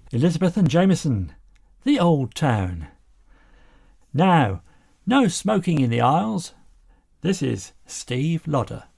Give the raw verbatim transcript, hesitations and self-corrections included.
Elizabeth and Jameson, the Old Town. Now, no smoking in the aisles. This is Steve Lodder.